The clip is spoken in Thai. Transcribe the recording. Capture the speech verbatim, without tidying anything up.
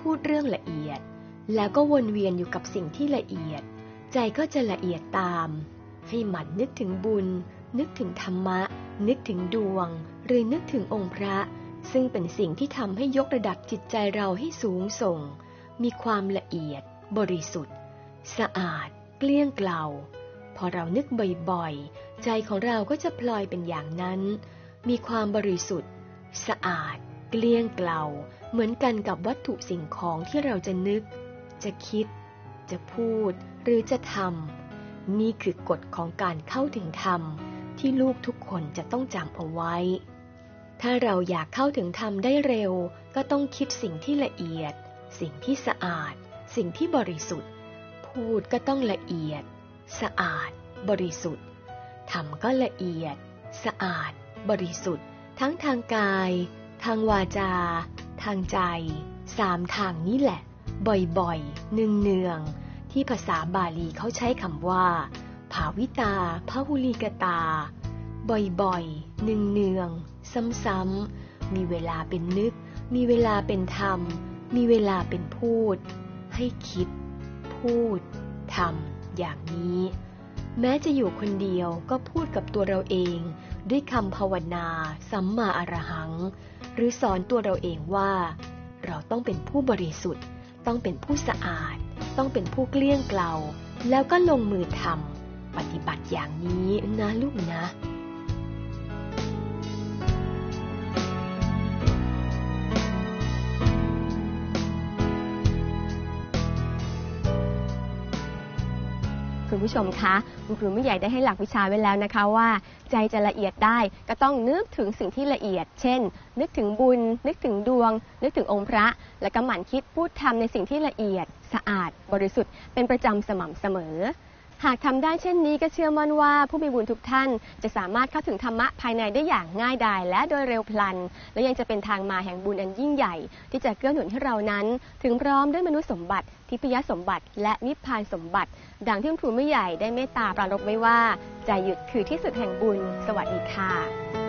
พูดเรื่องละเอียดแล้วก็วนเวียนอยู่กับสิ่งที่ละเอียดใจก็จะละเอียดตามให้หมั่นนึกถึงบุญนึกถึงธรรมะนึกถึงดวงหรือนึกถึงองค์พระซึ่งเป็นสิ่งที่ทำให้ยกระดับจิตใจเราให้สูงส่งมีความละเอียดบริสุทธิ์สะอาดเกลี้ยงเกลาพอเรานึกบ่อยๆใจของเราก็จะพลอยเป็นอย่างนั้นมีความบริสุทธิ์สะอาดเกลี้ยงเกลาเหมือนกันกับวัตถุสิ่งของที่เราจะนึกจะคิดจะพูดหรือจะทำนี่คือกฎของการเข้าถึงธรรมที่ลูกทุกคนจะต้องจำเอาไว้ถ้าเราอยากเข้าถึงธรรมได้เร็วก็ต้องคิดสิ่งที่ละเอียดสิ่งที่สะอาดสิ่งที่บริสุทธิ์พูดก็ต้องละเอียดสะอาดบริสุทธิ์ทำก็ละเอียดสะอาดบริสุทธิ์ทั้งทางกายทางวาจาทางใจสามทางนี้แหละบ่อยๆเนืองๆที่ภาษาบาลีเขาใช้คำว่าภาวิตาพหุลิกตาบ่อยๆเนืองๆซ้ำๆมีเวลาเป็นนึกมีเวลาเป็นธรรมมีเวลาเป็นพูดให้คิดพูดทำอย่างนี้แม้จะอยู่คนเดียวก็พูดกับตัวเราเองด้วยคำภาวนาสัมมาอรหังหรือสอนตัวเราเองว่าเราต้องเป็นผู้บริสุทธิ์ต้องเป็นผู้สะอาดต้องเป็นผู้เกลี้ยงเกลาแล้วก็ลงมือทำปฏิบัติอย่างนี้นะลูกนะคุณผู้ชมคะคุณครูไม่ใหญ่ได้ให้หลักวิชาไว้แล้วนะคะว่าใจจะละเอียดได้ก็ต้องนึกถึงสิ่งที่ละเอียดเช่นนึกถึงบุญนึกถึงดวงนึกถึงองค์พระแล้วก็หมั่นคิดพูดทำในสิ่งที่ละเอียดสะอาดบริสุทธิ์เป็นประจำสม่ำเสมอหากทำได้เช่นนี้ก็เชื่อมั่นว่าผู้มีบุญทุกท่านจะสามารถเข้าถึงธรรมะภายในได้อย่างง่ายดายและโดยเร็วพลันและยังจะเป็นทางมาแห่งบุญอันยิ่งใหญ่ที่จะเกื้อหนุนให้เรานั้นถึงพร้อมด้วยมนุษย์สมบัติทิพยสมบัติและนิพพานสมบัติดังที่คุณครูไม่ใหญ่ได้เมตตาปรารภไว้ว่าใจหยุดคือที่สุดแห่งบุญสวัสดีค่ะ